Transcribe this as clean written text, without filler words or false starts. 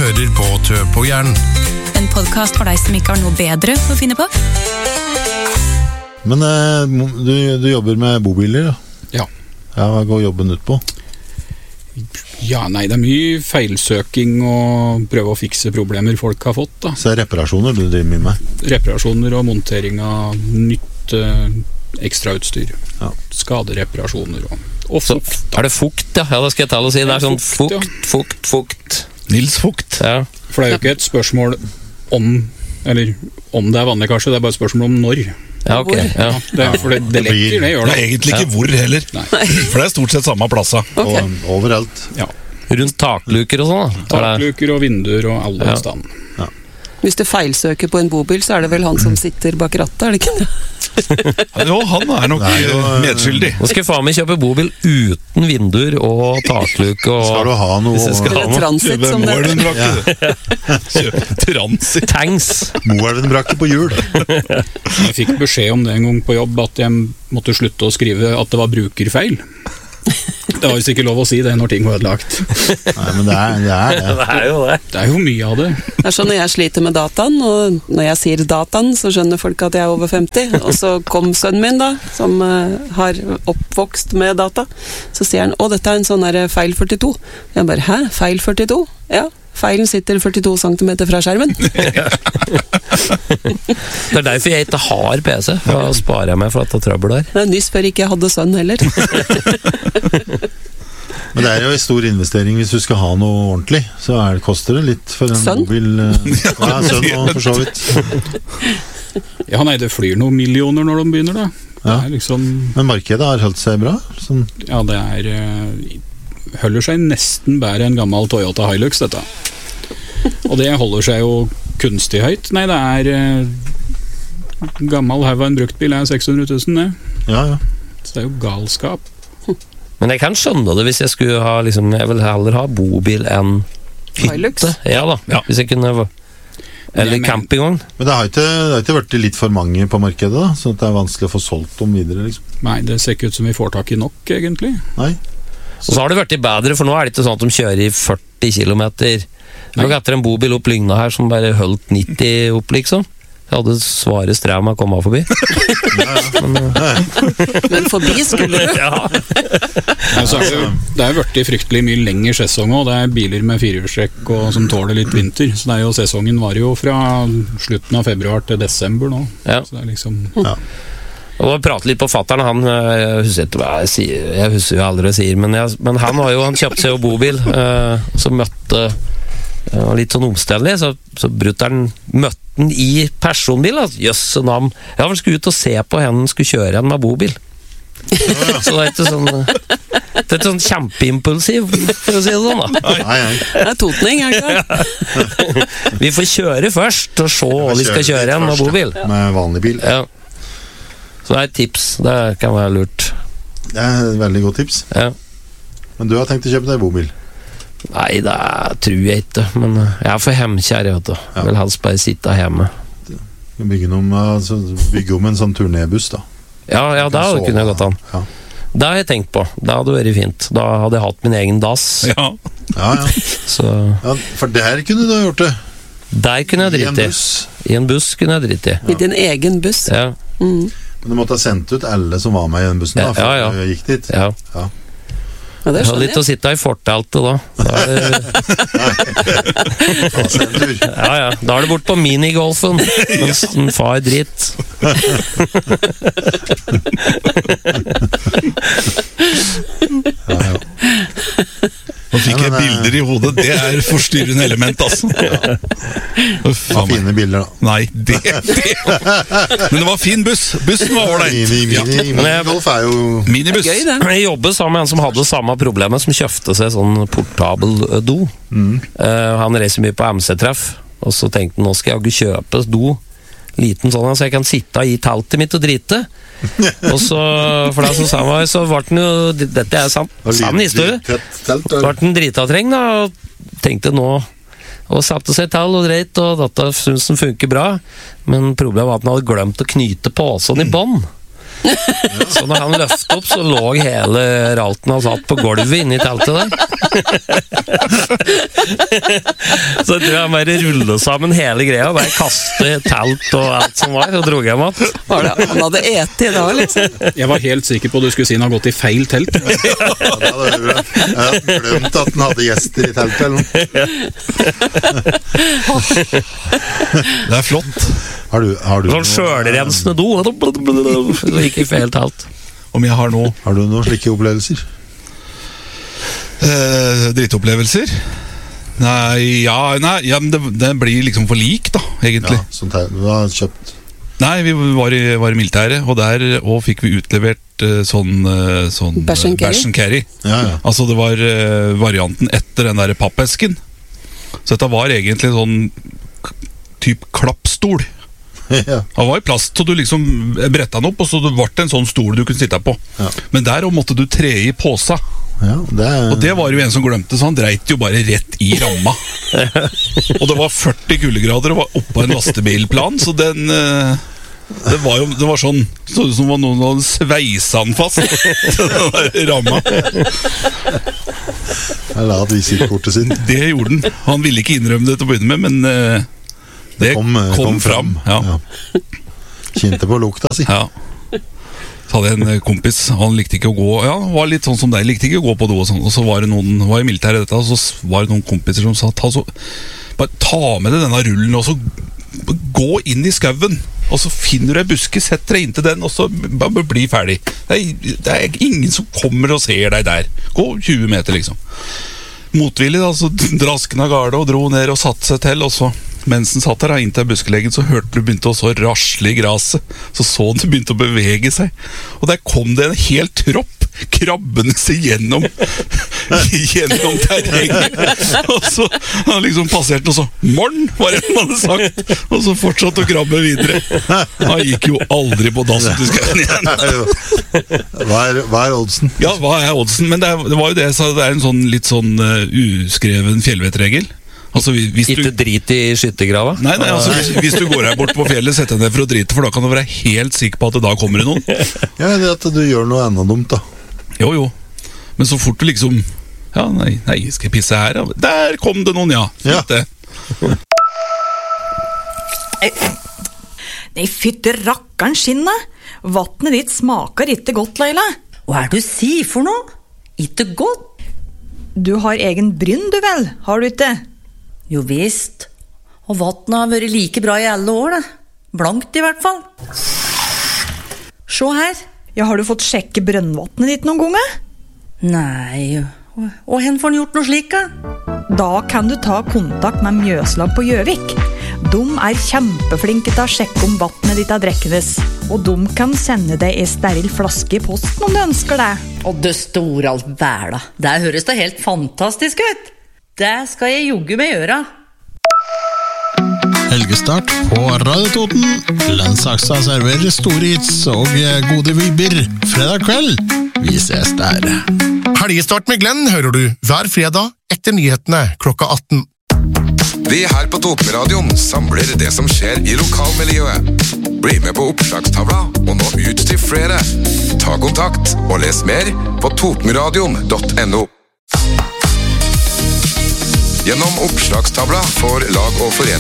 hører på Tø på Jern. En podcast for deg som ikke har noe bedre å finne på. Men du jobber med bobiler, da? Ja. Ja, hva går jobben ut på? Ja, nei, det mye feilsøking og prøve å fikse problemer folk har fått, da. Så det reparasjoner du driver mye med? Reparasjoner og montering av nytt ekstrautstyr. Ja. Skadereparasjoner og fukt. Så det fukt, ja? Ja, det skal jeg tale å si. Det sånn fukt. Nils Fukt. Ja. For det jo ikke et spørsmål om det vanlig kanskje, det bare et spørsmål om når. Ja, ok. Ja. For det lekker, det gjør Det det. egentlig ikke hvor heller. Nei. For det stort sett samme plasser. Og overalt. Ja. Rundt takluker og sånn, da? Takluker og vinduer og alle stand. Hvis du feilsøker på en bobil, så det vel han som sitter bak rattet, det ikke det? Jo, han nok medskyldig. Nå skal jeg faen meg kjøpe bobil uten vinduer og takluke og... Skal du ha noe... Hvis jeg skal ha noe. Transit som det. Kjøpe transit. Tanks. Moelvenbrakke på hjul. Jeg fikk beskjed om det en gang på jobb at jeg måtte slutte å skrive at det var brukerfeil. Det var visst ikke lov å si det når ting var ødelagt. Nei, men det er det. Det er jo det. Det jo mye av det. Det sånn når jeg sliter med dataen, og når jeg sier dataen, så skjønner folk at jeg over 50. Og så kom sønnen min da, som har oppvokst med data. Så sier han, dette en sånn der feil 42. Jeg bare, hæ? Feil 42? Ja, feilen sitter 42 centimeter fra skjermen. Det derfor jeg ikke har PC, for da sparer jeg meg for at det er trøbbel der. Det nyss før ikke jeg hadde sønn heller. Men det jo en stor investering hvis du skal ha noe ordentlig. Så koster det litt for en Sønn? mobil... Ja, sønn og for så vidt. Ja, nei, det flyr noen millioner når de begynner da. Ja. Det liksom... Men markedet har holdt seg bra? Sånn. Ja, det holder seg nesten bedre enn gammel Toyota Hilux, dette. Og det holder seg jo kunstig høyt. Nei, det gammel haug av en bruktbil 600 000, det. Ja. Så det jo galskap. Men jeg kan skjønne det hvis jeg skulle ha, liksom, jeg vil heller ha bobil enn Hilux? hytte. Ja da, hvis jeg kunne... Eller campingvogn. Men det har ikke vært litt for mange på markedet da, så det vanskelig å få solgt dem videre, liksom. Nei, det ser ikke ut som vi får tak i nok, egentlig. Nei. Og så har det vært bedre, for nå det ikke sånn at de kjører i 40 kilometer. Det var etter en bobil opp Lygna her som bare holdt 90 opp, liksom. Jeg hadde svare strev med å komme forbi. Men forbi skulle du? Ja. Altså, det vært fryktelig mye lengre sesong også. Det biler med firehjulstrekk og som tåler litt vinter. Så sesongen var jo fra slutten av februar til desember nå. Ja. Så det liksom... Ja. Og jeg prater litt på fatteren, han jeg husker ikke hva jeg sier, jeg husker jo aldri hva jeg sier, men han kjøpte seg jo bobil, så møtte litt sånn omstendelig, så brutteren møtte den i personbil, jøsse navn. Ja, han skulle ut og se på henne skulle kjøre henne med bobil. Så det ikke sånn det ikke sånn kjempeimpulsiv, for å si det sånn da. Nei. Det totning, ikke det? Vi får kjøre først og se hva vi skal kjøre henne med bobil. Med vanlig bil. Ja. Så det et tips, det kan være lurt. Det et veldig godt tips. Ja. Men du har tenkt å kjøpe deg bobil? Nei, det tror jeg ikke, men jeg for hjemkjær, vet du. Jeg vil helst bare sitte hjemme. Bygge om en sånn turnébuss da. Ja, det kunne jeg gått an. Ja. Det har jeg tenkt på. Det hadde vært fint. Da hadde jeg hatt min egen dass. Ja. Så Ja, for der kunne du ha gjort det. der kunne jeg drite i. I en buss kunne jeg drite i. I din egen buss? Ja. Men du måtte ha sendt ut alle som var med i den bussen da, før du gikk dit. Ja. Ja, det Jeg har skjønner litt å jeg. sitte i forteltet da. Ta seg en tur. Ja. Da det bort på minigolfen mens den far dritt. Ja. Nå fikk jeg bilder i hodet. Det forstyrrende element, altså. Det var fine bilder da. Nei, det Men det var fin buss. Bussen var ålreit. Minigolf jo Minibuss. Gøy, det. Jeg jobbet sammen med en som hadde samme problemet, som kjøpte seg sånn portabel do. Han reiser mye på MC-treff, og så tenkte han, nå skal jeg jo kjøpe do, liten sånn, så jeg kan sitte i teltet mitt og drite. Og så, for det som sa meg, så var den jo, dette sann historie, var den dritatreng da, og tenkte nå, og satte seg til og dreit, og dette synes den funker bra, men problemet var at den hadde glemt å knyte påsen i bånd. Så når han løftet opp, så lå hele ralten han satt på gulvet inne i teltet der. Så jeg tror jeg bare rullet sammen hele greia, bare kastet telt og alt som var, og drog hjem at. Han hadde et i dag, liksom. Jeg var helt sikker på at du skulle si han har gått i feil telt. Jeg hadde glemt at han hadde gjester i teltet eller noe. Det er flott. Har du Sånn sjølrensende do, så gikk i feil telt. Om jeg har noen slike opplevelser? Drittopplevelser? Nei, men det blir liksom for lik da, egentlig. Ja, sånt her, du har kjøpt. Nei, vi var i militæret, og der fikk vi utlevert sånn Bash and carry. Ja. Altså det var varianten etter den der pappesken. Så dette var egentlig sånn typ klappstol. Ja. Det var i plast, så du liksom brettet den opp, og så det ble en sånn stol du kunne sitte på. Ja. Men der måtte du tre i påsa. Ja, Og det var jo en som glemte, så han dreit jo bare rett i ramma. Og det var 40 kuldegrader og var oppå en lastebilplan, så det var sånn som var noen hadde sveisa den fast. Den der ramma. Jeg la visittkortet sin. Det gjorde den. Han ville ikke innrømme det til å begynne med, men det kom fram. Ja. Kjente på lukta si. Ja. Så hadde jeg en kompis, han likte ikke å gå. Ja, han var litt sånn som deg, likte ikke å gå på do og sånn. Og så var det var i militæret dette, og så var det noen kompiser som sa bare ta med deg denne rullen og så gå inn i skauen, og så finner du en buske, setter deg inn til den, og så bare bli ferdig. Det er ingen som kommer og ser deg der. Gå 20 meter liksom. Motvillig da, så drasken av garde og dro ned og satte seg til, og så mens den satt der inn til buskeleggen, så hørte du begynte å så rasle i graset. Så det begynte å bevege seg. Og der kom det en hel tropp krabbende seg gjennom terrenget. Og så han liksom passerte, og så morgen, var det han hadde sagt. Og så fortsatte å krabbe videre. Han gikk jo aldri på dass til skauen igjen. Hva er oddsen? Ja, hva er oddsen? Men det var jo det jeg sa, det er en sånn litt sånn uskreven fjellvettregel. Altså, Ikke drit i skyttergrava? Nei, altså, hvis du går her bort på fjellet, setter deg ned for å drite, for da kan du være helt sikker på at det da kommer det noen. Ja, det er at du gjør noe enda dumt da. Jo. Men så fort du liksom ja, nei, skal jeg pisse her? Der kom det noen, ja. Ja. Nei, fytte rakkeren skinna. Vattnet ditt smaker ikke godt, Leila. Hva er det du sier for noe? Ikke godt? Du har egen brynn, du vel? Har du ikke? Jo visst. Og vattnet har vært like bra i alle år, da. Blankt i hvert fall. Se her. Ja, har du fått sjekke brønnvattnet ditt noen ganger? Nei, og hen får han gjort noe slik, da? Da kan du ta kontakt med Mjøslag på Gjøvik. De er kjempeflinke til å sjekke om vattnet ditt er drekkenes, og de kan sende deg en steril flaske i posten om du ønsker det. Og det store alt bæla. Det høres da helt fantastisk ut. Det skal jeg jogge med gjøre. Helgestart på Radio Toten. Lensaksa serverer store hits og gode vibber. Fredag kveld, vi ses der. Helgestart med Glenn hører du hver fredag etter nyhetene klokka 18. Vi her på Totenradioen samler det som skjer i lokalmiljøet. Bli med på oppslagstavla og nå ut til flere. Ta kontakt og les mer på totenradioen.no. Gjennom oppslagstavla får lag og forening